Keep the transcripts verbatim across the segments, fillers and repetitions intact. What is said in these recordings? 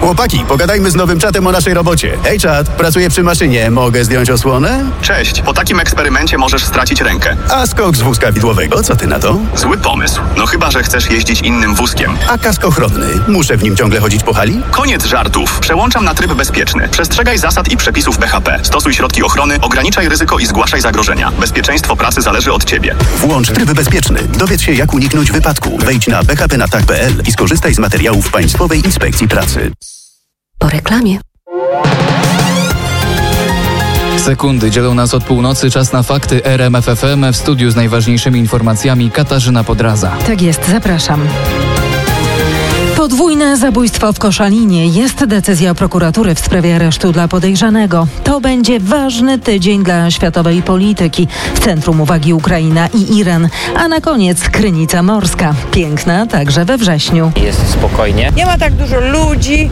Chłopaki, pogadajmy z nowym czatem o naszej robocie. Hej czat, pracuję przy maszynie, mogę zdjąć osłonę? Cześć, po takim eksperymencie możesz stracić rękę. A skok z wózka widłowego, co ty na to? Zły pomysł. No chyba, że chcesz jeździć innym wózkiem. A kask ochronny, muszę w nim ciągle chodzić po hali? Koniec żartów. Przełączam na tryb bezpieczny. Przestrzegaj zasad i przepisów B H P. Stosuj środki ochrony, ograniczaj ryzyko i zgłaszaj zagrożenia. Bezpieczeństwo pracy zależy od ciebie. Włącz tryb bezpieczny. Dowiedz się, jak uniknąć wypadku. Wejdź na b h p na tak kropka p l i skorzystaj z materiałów Państwowej Inspekcji Pracy. Po reklamie. Sekundy dzielą nas od północy. Czas na fakty R M F F M. W studiu z najważniejszymi informacjami Katarzyna Podraza. Tak jest, zapraszam. Podwójne zabójstwo w Koszalinie. Jest decyzja prokuratury w sprawie aresztu dla podejrzanego. To będzie ważny tydzień dla światowej polityki. W centrum uwagi Ukraina i Iran. A na koniec Krynica Morska. Piękna także we wrześniu. Jest spokojnie. Nie ma tak dużo ludzi.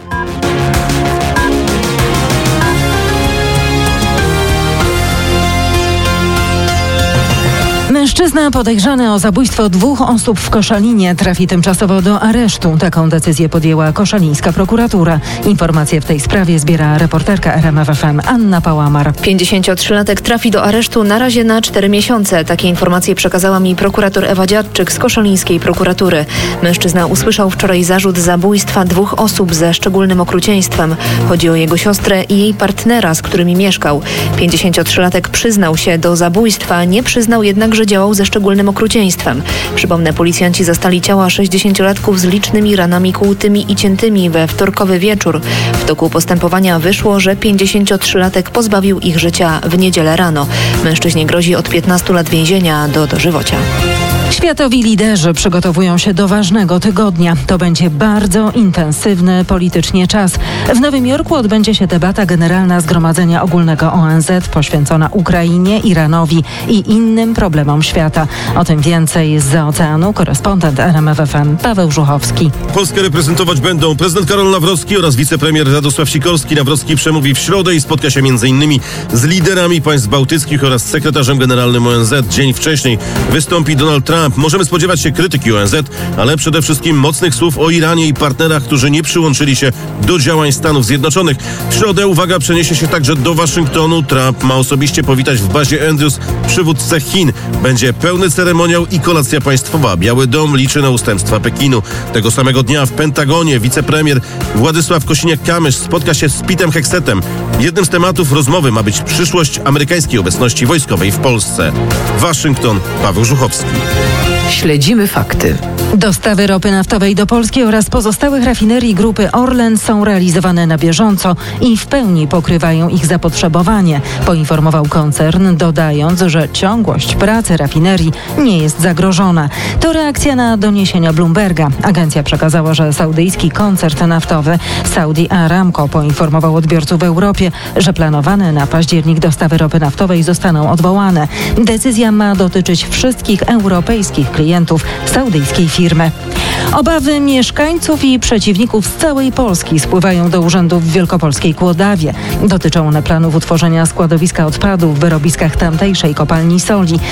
Mężczyzna podejrzany o zabójstwo dwóch osób w Koszalinie trafi tymczasowo do aresztu. Taką decyzję podjęła koszalińska prokuratura. Informacje w tej sprawie zbiera reporterka R M F F M Anna Pałamar. pięćdziesięciotrzylatek trafi do aresztu na razie na cztery miesiące. Takie informacje przekazała mi prokurator Ewa Dziadczyk z koszalińskiej prokuratury. Mężczyzna usłyszał wczoraj zarzut zabójstwa dwóch osób ze szczególnym okrucieństwem. Chodzi o jego siostrę i jej partnera, z którymi mieszkał. pięćdziesięciotrzylatek przyznał się do zabójstwa, nie przyznał jednak, że działał ze szczególnym okrucieństwem. Przypomnę, policjanci zastali ciała sześćdziesięciolatków z licznymi ranami kłutymi i ciętymi we wtorkowy wieczór. W toku postępowania wyszło, że pięćdziesięciotrzylatek pozbawił ich życia w niedzielę rano. Mężczyźnie grozi od piętnastu lat więzienia do dożywocia. Światowi liderzy przygotowują się do ważnego tygodnia. To będzie bardzo intensywny politycznie czas. W Nowym Jorku odbędzie się debata generalna Zgromadzenia Ogólnego O N Z poświęcona Ukrainie, Iranowi i innym problemom świata. O tym więcej zza oceanu korespondent R M F F M Paweł Żuchowski. Polskę reprezentować będą prezydent Karol Nawrocki oraz wicepremier Radosław Sikorski. Nawrocki przemówi w środę i spotka się m.in. z liderami państw bałtyckich oraz sekretarzem generalnym O N Z. Dzień wcześniej wystąpi Donald Trump. Możemy spodziewać się krytyki O N Z, ale przede wszystkim mocnych słów o Iranie i partnerach, którzy nie przyłączyli się do działań Stanów Zjednoczonych. W środę uwaga przeniesie się także do Waszyngtonu. Trump ma osobiście powitać w bazie Andrews przywódcę Chin. Będzie pełny ceremoniał i kolacja państwowa. Biały Dom liczy na ustępstwa Pekinu. Tego samego dnia w Pentagonie wicepremier Władysław Kosiniak-Kamysz spotka się z Pete'em Heksetem. Jednym z tematów rozmowy ma być przyszłość amerykańskiej obecności wojskowej w Polsce. Waszyngton, Paweł Żuchowski. Śledzimy fakty. Dostawy ropy naftowej do Polski oraz pozostałych rafinerii grupy Orlen są realizowane na bieżąco i w pełni pokrywają ich zapotrzebowanie, poinformował koncern, dodając, że ciągłość pracy rafinerii nie jest zagrożona. To reakcja na doniesienia Bloomberga. Agencja przekazała, że saudyjski koncern naftowy Saudi Aramco poinformował odbiorców w Europie, że planowane na październik dostawy ropy naftowej zostaną odwołane. Decyzja ma dotyczyć wszystkich europejskich klientów saudyjskiej firmy. Obawy mieszkańców i przeciwników z całej Polski spływają do urzędów w wielkopolskiej Kłodawie. Dotyczą one planów utworzenia składowiska odpadów w wyrobiskach tamtejszej kopalni soli.